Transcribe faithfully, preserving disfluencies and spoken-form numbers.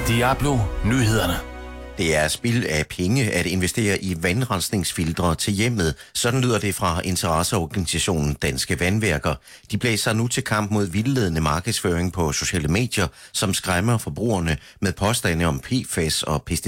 Diablo Nyhederne. Det er spild af penge at investere i vandrensningsfiltre til hjemmet. Sådan lyder det fra interesseorganisationen Danske Vandværker. De blæser nu til kamp mod vildledende markedsføring på sociale medier, som skræmmer forbrugerne med påstande om P F A S og pesticider.